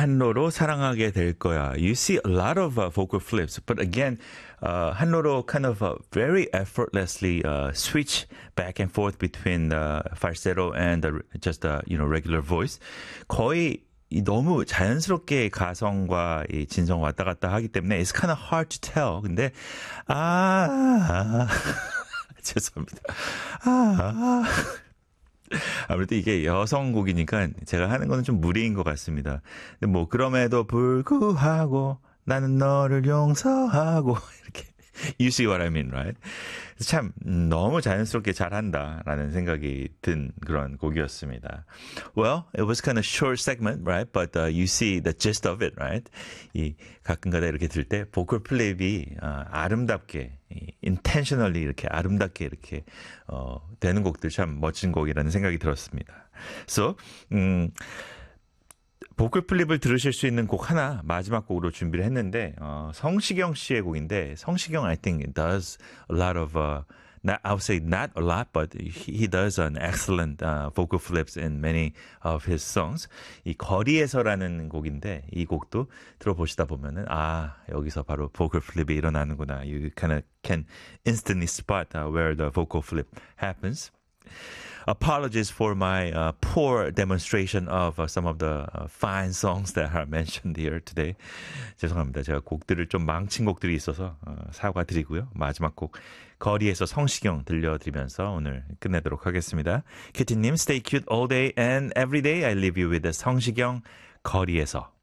한로로 사랑하게 될 거야. You see a lot of vocal flips, but again, 한로로 kind of very effortlessly switch back and forth between the falsetto and just regular voice. 거의 너무 자연스럽게 가성과 이 진성 왔다 갔다 하기 때문에 it's kind of hard to tell. 근데 죄송합니다. 아무래도 이게 여성곡이니까 제가 하는 거는 좀 무리인 것 같습니다. 근데 뭐 그럼에도 불구하고 나는 너를 용서하고 이렇게 You see what I mean, right? 참 너무 자연스럽게 잘한다라는 생각이 든 그런 곡이었습니다. Well, it was kind of short segment, right? But you see the gist of it, right? 이 가끔가다 이렇게 들 때 보컬 플립이 아름답게, intentionally 이렇게 아름답게 이렇게 되는 곡들 참 멋진 곡이라는 생각이 들었습니다. So, 보컬 플립을 들으실 수 있는 곡 하나 마지막 곡으로 준비를 했는데 성시경 씨의 곡인데 성시경 I think does a lot of not, I would say not a lot, but he does an excellent vocal flips in many of his songs. 이 거리에서라는 곡인데 이 곡도 들어보시다 보면은 여기서 바로 vocal flip이 일어나는구나. You kind of can instantly spot where the vocal flip happens. Apologies for my poor demonstration of some of the fine songs that are mentioned here today. 죄송합니다. 제가 곡들을 좀 망친 곡들이 있어서 사과드리고요. 마지막 곡 거리에서 성시경 들려드리면서 오늘 끝내도록 하겠습니다. 큐티님, stay cute all day and every day. I leave you with the 성시경 거리에서.